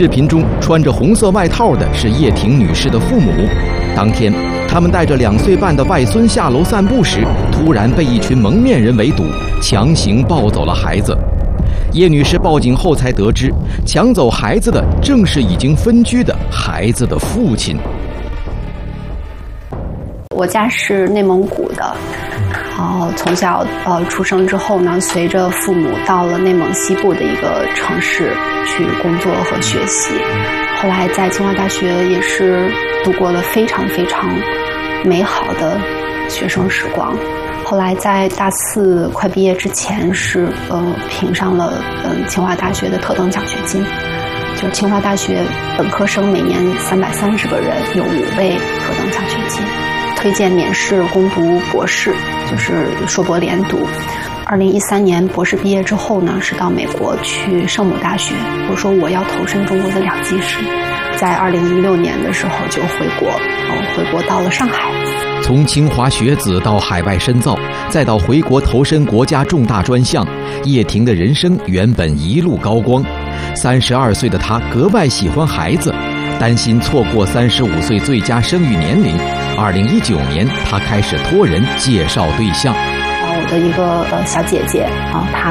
视频中穿着红色外套的是叶婷女士的父母。当天，他们带着2岁半的外孙下楼散步时，突然被一群蒙面人围堵，强行抱走了孩子。叶女士报警后才得知，抢走孩子的正是已经分居的孩子的父亲。 我家是内蒙古的，从小出生之后呢，随着父母到了内蒙西部的一个城市去工作和学习，后来在清华大学也是度过了非常非常美好的学生时光。后来在大4快毕业之前是评上了清华大学的特等奖学金。就清华大学本科生每年330个人，有5位特等奖学金，推荐免试攻读博士，就是硕博连读。2013年博士毕业之后呢，是到美国去圣母大学。我说我要投身中国的2级师，在2016年的时候就回国到了上海。 从清华学子到海外深造，再到回国投身国家重大专项，叶婷的人生原本一路高光。32岁的她格外喜欢孩子，担心错过35岁最佳生育年龄。2019年，她开始托人介绍对象。 我的一个小姐姐她